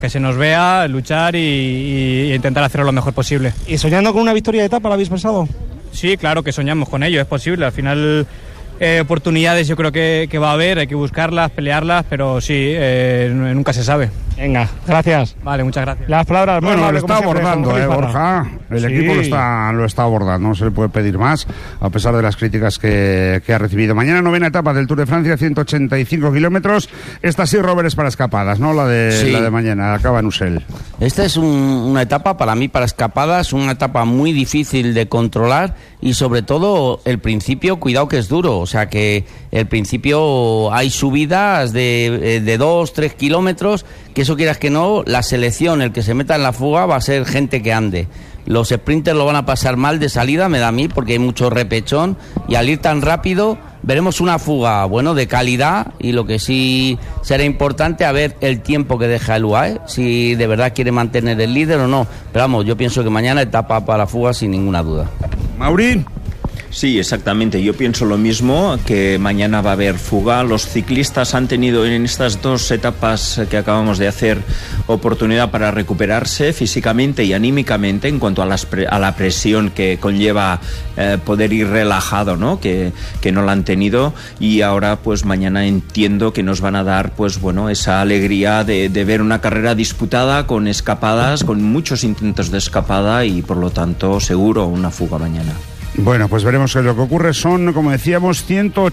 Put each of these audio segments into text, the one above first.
Que se nos vea, luchar y intentar hacerlo lo mejor posible. ¿Y soñando con una victoria de etapa, la habéis pensado? Sí, claro que soñamos con ello, es posible. Al final oportunidades yo creo que va a haber, hay que buscarlas, pelearlas, pero sí, nunca se sabe. Venga, gracias. Vale, muchas gracias. Las palabras. Bueno, lo está abordando, Borja. El equipo lo está abordando, no se le puede pedir más, a pesar de las críticas que ha recibido. Mañana 9ª etapa del Tour de Francia, 185 kilómetros. Esta sí, Robert, es para escapadas, ¿no? La de mañana, acaba en Ussel. Esta es una etapa para mí para escapadas, una etapa muy difícil de controlar y sobre todo el principio, cuidado que es duro, o sea que el principio hay subidas de 2-3 kilómetros, que eso quieras que no, la selección, el que se meta en la fuga va a ser gente que ande. Los sprinters lo van a pasar mal de salida, me da a mí, porque hay mucho repechón y al ir tan rápido veremos una fuga, bueno, de calidad, y lo que sí será importante a ver el tiempo que deja el UAE, si de verdad quiere mantener el líder o no. Pero vamos, yo pienso que mañana etapa para la fuga sin ninguna duda. Mauri. Sí, exactamente. Yo pienso lo mismo, que mañana va a haber fuga. Los ciclistas han tenido en estas 2 etapas que acabamos de hacer oportunidad para recuperarse físicamente y anímicamente en cuanto a la presión que conlleva poder ir relajado, ¿no? Que no la han tenido, y ahora pues mañana entiendo que nos van a dar pues bueno esa alegría de ver una carrera disputada con escapadas, con muchos intentos de escapada, y por lo tanto seguro una fuga mañana. Bueno, pues veremos lo que ocurre. Son, como decíamos,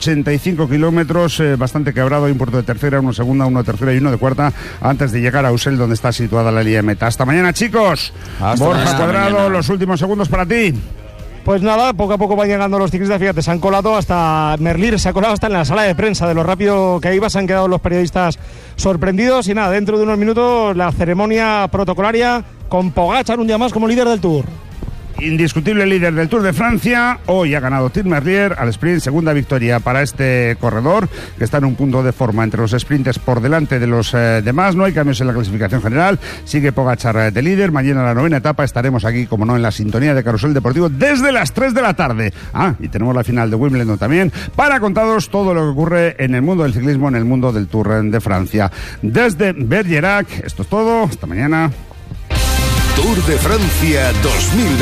185 kilómetros, bastante quebrado. Hay un puerto de tercera, uno de segunda, uno de tercera y uno de cuarta, antes de llegar a Ussel, donde está situada la línea de meta. Hasta mañana, chicos. Borja Cuadrado, mañana. Los últimos segundos para ti. Pues nada, poco a poco van llegando los ciclistas. Fíjate, se han colado hasta Merlier, se ha colado hasta en la sala de prensa. De lo rápido que iba, se han quedado los periodistas sorprendidos. Y nada, dentro de unos minutos la ceremonia protocolaria con Pogačar un día más como líder del Tour. Indiscutible líder del Tour de Francia. Hoy ha ganado Tim Merlier al sprint, segunda victoria para este corredor, que está en un punto de forma entre los sprinters por delante de los demás. No hay cambios en la clasificación general, sigue Pogačar de líder. Mañana la 9ª etapa estaremos aquí, como no, en la sintonía de Carrusel Deportivo desde las 3 de la tarde. Y tenemos la final de Wimbledon también, para contaros todo lo que ocurre en el mundo del ciclismo, en el mundo del Tour de Francia. Desde Bergerac, esto es todo, hasta mañana. Tour de Francia 2020.